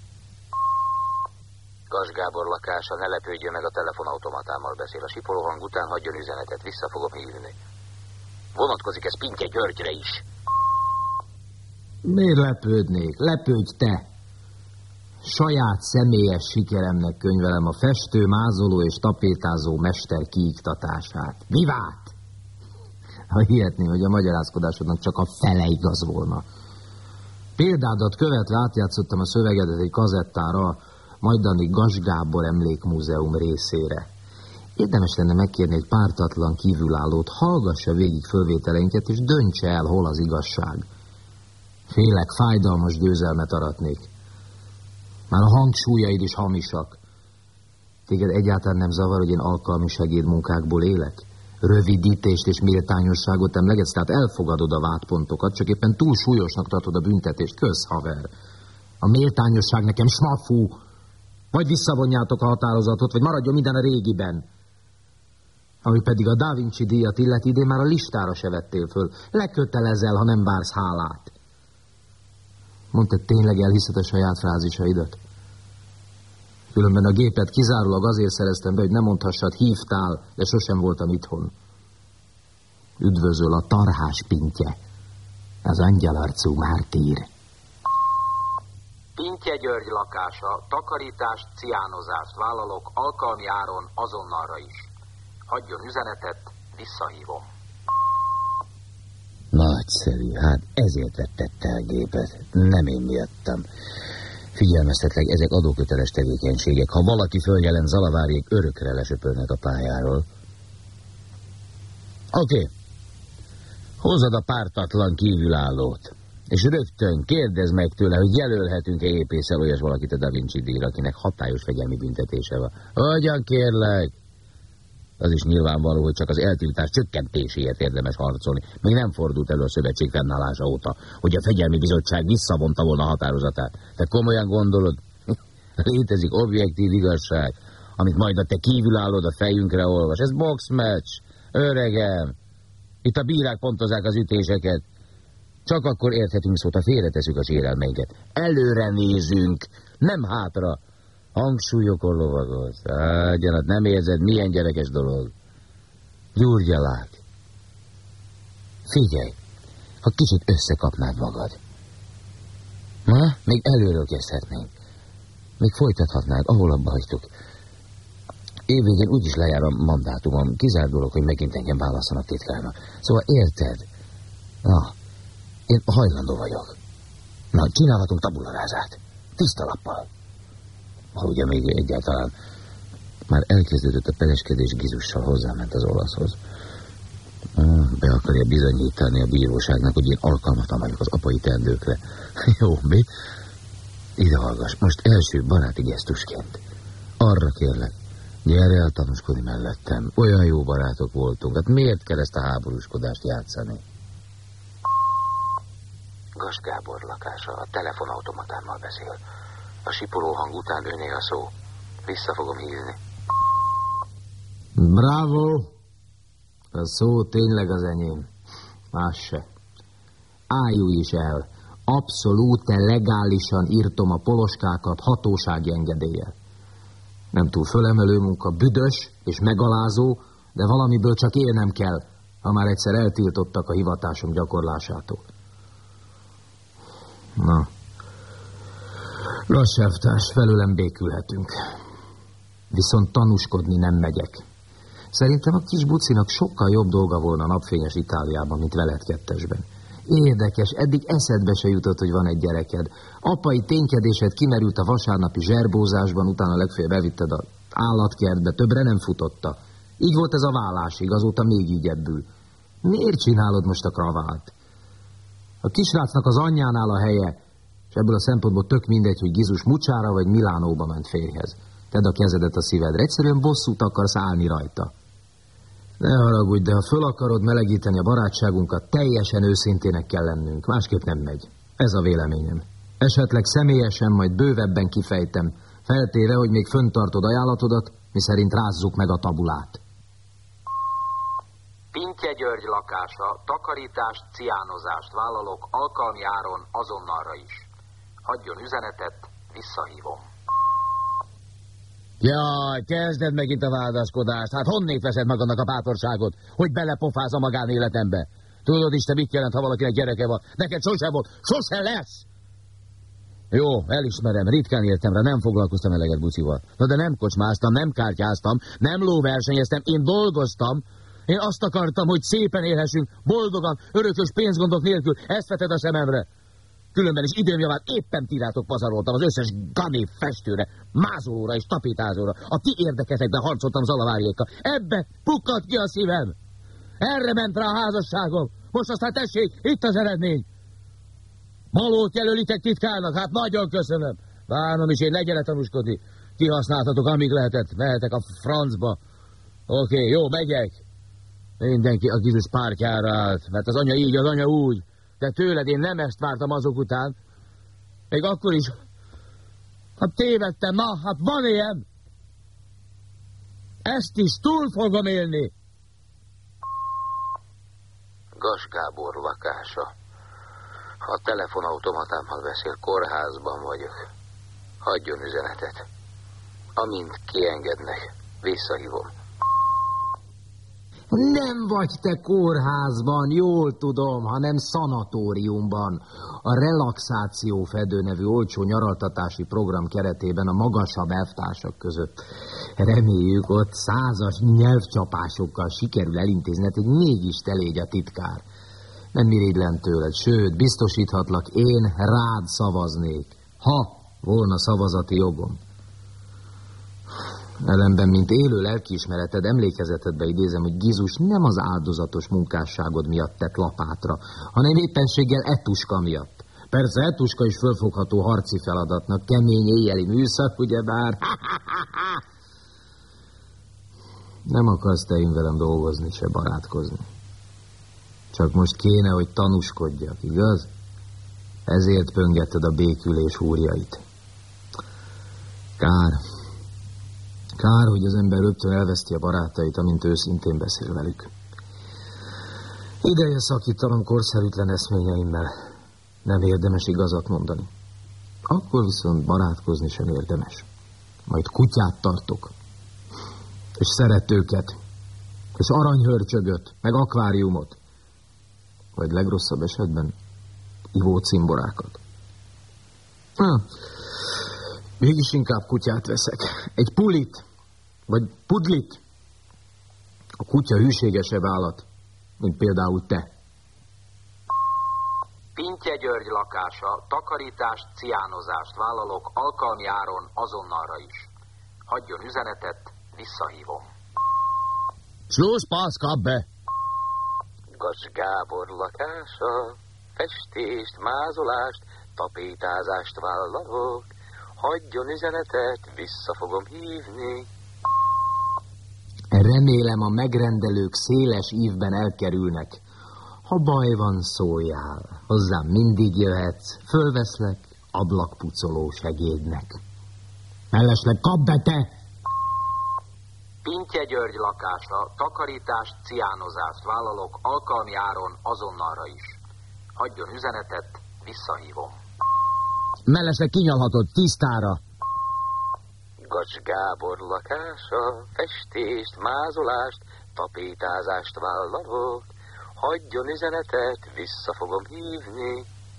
Gas Gábor lakása, ne lepődjön meg, a telefonautomatámmal beszél. A sipolóhang után hagyjon üzenetet, vissza fogom hívni. Vonatkozik ez Pintje Györgyre is. Miért lepődnék? Lepődj te! Saját személyes sikeremnek könyvelem a festő, mázoló és tapétázó mester kiiktatását. Vivát! Ha hihetném, hogy a magyarázkodásodnak csak a fele igaz volna. Példádat követve átjátszottam a szövegedet egy kazettára, a majdani Gas Gábor Emlékmúzeum részére. Érdemes lenne megkérni egy pártatlan kívülállót, hallgassa végig fölvételeinket, és döntse el, hol az igazság. Félek, fájdalmas győzelmet aratnék. Már a hangsúlyaid is hamisak. Téged egyáltalán nem zavar, hogy én alkalmi segédmunkákból élek? Rövidítést és méltányosságot emlegetsz, tehát elfogadod a vádpontokat, csak éppen túl súlyosnak tartod a büntetést. Kösz, haver. A méltányosság nekem smafú. Vagy visszavonjátok a határozatot, vagy maradjon minden a régiben. Ami pedig a Da Vinci díjat illeti, idén már a listára se vettél föl. Lekötelezel, ha nem vársz hálát. Mondtad, tényleg elhiszed a saját frázisaidat? Különben a gépet kizárólag azért szereztem be, hogy nem mondhassad, hívtál, de sosem voltam itthon. Üdvözöl a Tarhás Pintje, az angyalarcú mártír. Pintje György lakása, takarítást, ciánozást vállalok alkalmi áron azonnalra is. Hagyjon üzenetet, visszahívom. Nagyszerű, hát ezért vettette a gépet. Nem én miattam. Figyelmeztetlek, ezek adóköteles tevékenységek. Ha valaki följelent, Zalavárjék örökre lesöpölnek a pályáról. Oké. Okay. Hozzad a pártatlan kívülállót. És rögtön kérdezd meg tőle, hogy jelölhetünk-e épészel olyas valakit a Da Vinci díjra, akinek hatályos fegyelmi büntetése van. Hogyan kérlek? Az is nyilvánvaló, hogy csak az eltiltás csökkentéséért érdemes harcolni. Még nem fordult elő a szövetség fennállása óta, hogy a fegyelmi bizottság visszavonta volna a határozatát. Te komolyan gondolod? Létezik objektív igazság, amit majd a te kívülállód a fejünkre olvas. Ez boxmatch, öregem. Itt a bírák pontozzák az ütéseket. Csak akkor érthetünk szót, ha félreteszünk a sérelmeinket. Előre nézünk, nem hátra. Hangsúlyokon lovagolsz. Ágyanat, nem érzed, milyen gyerekes dolog. Gyurgyalák. Figyelj, ha kicsit összekapnád magad. Na, még előről kezdhetnénk. Még folytathatnád, ahol abba hagytuk. Évvégén úgyis lejár a mandátumom. Kizárt dolog, hogy megint engem válasszanak titkárnak. Szóval érted? Na, én hajlandó vagyok. Na, csinálhatunk tabularázát. Tiszta lappal. Ha ugye még egyáltalán már elkezdődött a pereskedés, Gizussal hozzáment az olaszhoz. Be akarja bizonyítani a bíróságnak, hogy én alkalmatlan vagyok az apai teendőkre. Jó, mi? Ide hallgass, most első baráti gesztusként. Arra kérlek, gyere el tanúskodni mellettem. Olyan jó barátok voltunk, hát miért kell ezt a háborúskodást játszani? Gas Gábor lakása, a telefonautomatámmal beszél. A sipolóhang után öné a szó. Vissza fogom hívni. Bravo! A szó tényleg az enyém. Más se. Álljulj is el. Abszolút legálisan írtom a poloskákat hatósági engedéllyel. Nem túl fölemelő munka, büdös és megalázó, de valamiből csak élnem kell, ha már egyszer eltiltottak a hivatásom gyakorlásától. Na, lassávtárs, felőlem békülhetünk. Viszont tanúskodni nem megyek. Szerintem a kis bucinak sokkal jobb dolga volna napfényes Itáliában, mint veled kettesben. Érdekes, eddig eszedbe se jutott, hogy van egy gyereked. Apai ténykedésed kimerült a vasárnapi zserbózásban, utána legfeljebb elvitted az állatkertbe, többre nem futotta. Így volt ez a vállásig, azóta még így ebbül. Miért csinálod most a kravát? A kisrácnak az anyjánál a helye, és ebből a szempontból tök mindegy, hogy Gizus Mucsára vagy Milánóba ment férjhez. Tedd a kezedet a szívedre, egyszerűen bosszút akarsz állni rajta. Ne haragudj, de ha föl akarod melegíteni a barátságunkat, teljesen őszintének kell lennünk, másképp nem megy. Ez a véleményem. Esetleg személyesen, majd bővebben kifejtem, feltéve, hogy még föntartod ajánlatodat, miszerint rázzuk meg a tabulát. Pintje György lakása, takarítást, ciánozást vállalok alkalmi áron azonnalra is. Hagyjon üzenetet, visszahívom. Jaj, kezded megint a vádaskodást. Hát honnét veszed magadnak a bátorságot, hogy belepofáz a magánéletembe? Tudod is, te mit jelent, ha valakinek gyereke van? Neked sose volt, sose lesz! Jó, elismerem, ritkán értem rá, nem foglalkoztam eleget bucival. Na de nem kocsmáztam, nem kártyáztam, nem lóversenyeztem, én dolgoztam. Én azt akartam, hogy szépen élhessünk, boldogan, örökös pénzgondok nélkül, ezt veted a szememre. Különben is időm javán éppen tirátok pazaroltam az összes gani festőre, mázolóra és tapétázóra. A ti érdeketekben harcoltam Zalaváriékkal. Ebbe pukkadt ki a szívem. Erre ment rá a házasságom. Most aztán tessék, itt az eredmény. Malót jelölitek titkárnak, hát nagyon köszönöm. Bánom is, én legyen tanúskodni. Kihasználtatok, amíg lehetett. Mehetek a francba. Oké, okay, jó, megyek. Mindenki a Gizus pártjára állt, mert az anya így, az anya úgy. De tőled én nem ezt vártam azok után. Még akkor is. Hát tévedtem, na, hát van ilyen. Ezt is túl fogom élni. Gas Gábor lakása. A telefonautomatámmal beszél, kórházban vagyok. Hagyjon üzenetet. Amint kiengednek, visszahívom. Nem vagy te kórházban, jól tudom, hanem szanatóriumban. A Relaxáció Fedő nevű olcsó nyaraltatási program keretében a magasabb elvtársak között. Reméljük, ott százas nyelvcsapásokkal sikerül elintézned, hogy mégis te légy a titkár. Nem irigylem tőled, sőt, biztosíthatlak, én rád szavaznék, ha volna szavazati jogom. Ellenben, mint élő lelkiismereted, emlékezetedbe idézem, hogy Gizus nem az áldozatos munkásságod miatt tett lapátra, hanem éppenséggel Etuska miatt. Persze Etuska is fölfogható harci feladatnak, kemény éjjeli műszak, ugyebár. Nem akarsz te én velem dolgozni, se barátkozni. Csak most kéne, hogy tanúskodjak, igaz? Ezért pöngetted a békülés húrjait. Kár. Kár, hogy az ember rögtön elveszti a barátait, amint őszintén beszél velük. Ideje szakítanom korszerűtlen eszményeimmel. Nem érdemes igazat mondani. Akkor viszont barátkozni sem érdemes. Majd kutyát tartok. És szeretőket. És aranyhörcsögöt. Meg akváriumot. Vagy legrosszabb esetben ivócimborákat. Na, mégis inkább kutyát veszek. Egy pulit, vagy pudlit. A kutya hűségesebb állat, mint például te. Pintje György lakása, takarítást, ciánozást vállalok alkalmi áron azonnalra is. Hagyjon üzenetet, visszahívom. Slusz, passz, kap be! Gas Gábor lakása, festést, mázolást, tapétázást vállalok. Hagyjon üzenetet, vissza fogom hívni. Remélem a megrendelők széles ívben elkerülnek. Ha baj van, szóljál. Hozzám mindig jöhetsz. Fölveszlek ablakpucoló segédnek. Mellesleg kap be te! Pintje György lakása, takarítást, ciánozást vállalok alkalmi áron azonnalra is. Hagyjon üzenetet, visszahívom. Mellesleg kinyalhatod tisztára. Gas Gábor lakása, festést, mázolást, tapétázást vállalok. Hagyjon üzenetet, vissza fogom hívni.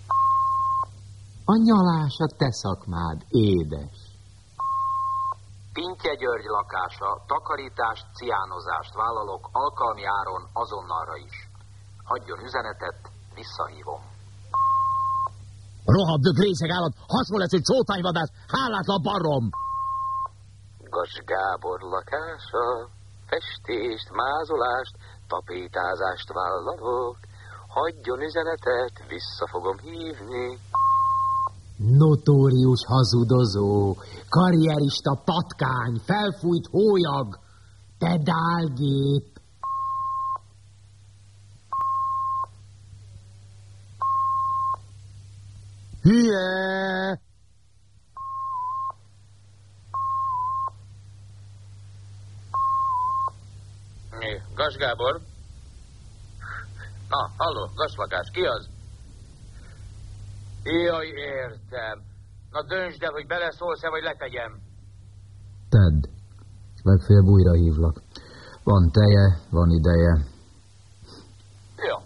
A nyalás a te szakmád, édes. Pintje György lakása, takarítást, ciánozást vállalok alkalmi áron azonnalra is. Hagyjon üzenetet, Visszahívom. Rohabdög részeg állat, hasonló lesz, hogy csótányvadász, hálátlan barom! Gas Gábor lakása, festést, mázolást, tapétázást vállalok. Hagyjon üzenetet, vissza fogom hívni. Notórius hazudozó, karrierista patkány, felfújt hólyag, pedálgép. Hülye! Gas Gábor? Na, halló, gaslakás, ki az? Jaj, értem. Na döntsd el, hogy beleszólsz-e, vagy letegyem. Tedd. Legfeljebb újra hívlak. Van teje, van ideje. Jó.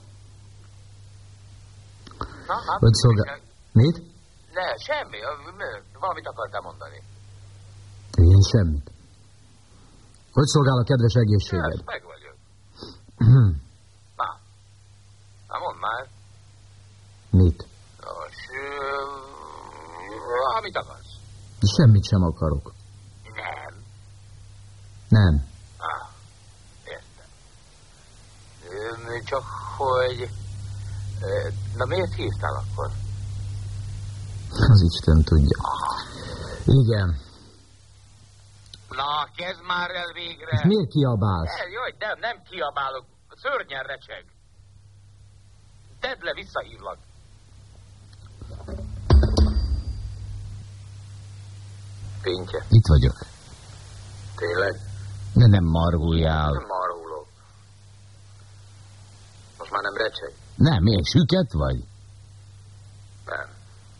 Na, hát... Öt szolgál... Mit? Ne, semmi. Valamit akartál mondani. Én semmit. Hogy szolgál a kedves egészséged? Ezt meg vagyok. Na. Na, mondd már. Mit? Nos, amit akarsz. Semmit sem akarok. Nem. Nem. Ah, értem. Csak hogy... Na miért hívtál akkor? Az Isten tudja. Igen. Na, kezd már el végre. És miért kiabálsz? El, jaj, nem, nem kiabálok. Szörnyen recseg. Tedd le, visszahívlak. Pintje. Itt vagyok. Tényleg? De nem marhuljál. Nem marhulok. Most már nem recseg? Nem, miért süket vagy? Nem.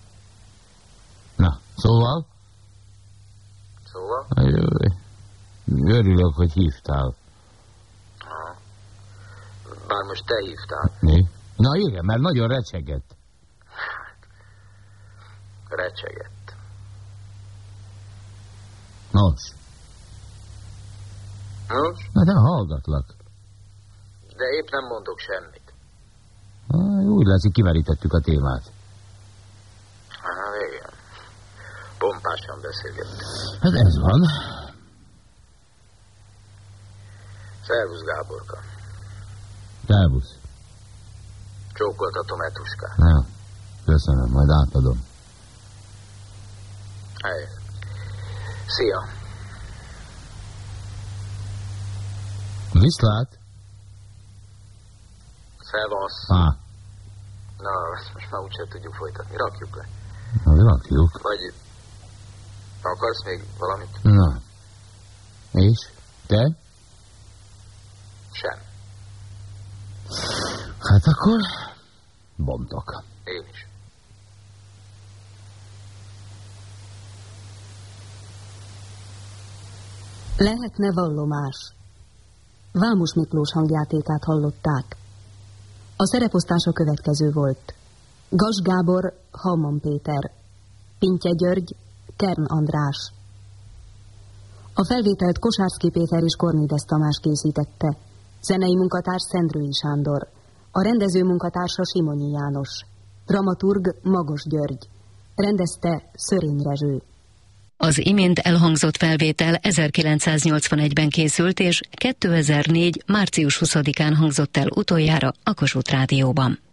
Na, szóval? Szóval? Jaj, örülök, hogy hívtál. Ha. Bár most te hívtál. Mi? Na igen, mert nagyon recsegett. Recsegett. Nos. Nos? Na de hallgatlak. De épp nem mondok semmit. Ah, úgy látszik, kimerítettük a témát. Hát igen. Pompásan beszélgettünk. Hát ez van. Szervusz, Gáborka. Szervusz. Csókoltatom Etuskát. Na, köszönöm, majd átadom. Hely. Szia. Viszlát? Szevasz. Á, Na, ezt most már úgyse tudjuk folytatni. Rakjuk le. na, rakjuk. Vagy akarsz még valamit? Na. És? Te? Sem. Hát akkor bontok. Én is. Lehetne vallomás. Vámos Miklós hangjátékát hallották. A szereposztás a következő volt. Gas Gábor, Hauman Péter. Pintje György, Kern András. A felvételt Kosárszky Péter és Kornides Tamás készítette. Zenei munkatárs Szendrői Sándor. A rendező munkatársa Simonyi János. Dramaturg Magos György. Rendezte Szörény Rezső. Az imént elhangzott felvétel ezerkilencszáznyolcvanegyben készült, és kétezer-négy. március huszadikán hangzott el utoljára a Kossuth Rádióban.